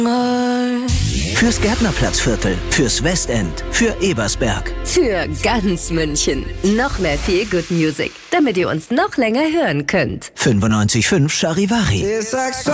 Fürs Gärtnerplatzviertel, fürs Westend, für Ebersberg. Für ganz München. Noch mehr Feel Good Music, damit ihr uns noch länger hören könnt. 95.5 Charivari.